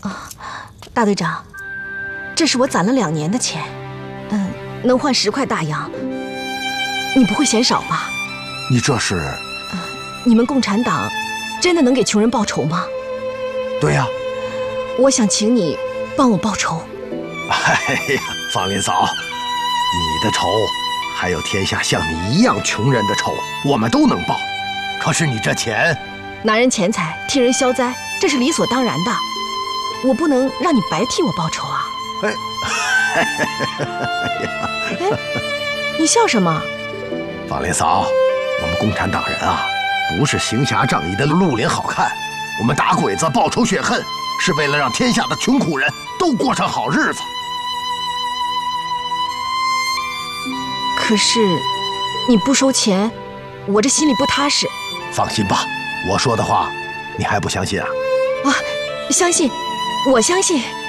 大队长，这是我攒了2年的钱，能换10块大洋，你不会嫌少吧？ 你这是？ 你们共产党真的能给穷人报仇吗？ 对呀。 我想请你帮我报仇。 哎呀，方林嫂，你的仇，还有天下像你一样穷人的仇，我们都能报。可是你这钱， 拿人钱财替人消灾，这是理所当然的。我不能让你白替我报仇啊！你笑什么？ 方林嫂，我们共产党人啊，不是行侠仗义的绿林好汉，我们打鬼子报仇雪恨，是为了让天下的穷苦人都过上好日子。 可是，你不收钱，我这心里不踏实。 放心吧，我说的话，你还不相信啊？ 啊，相信，我相信。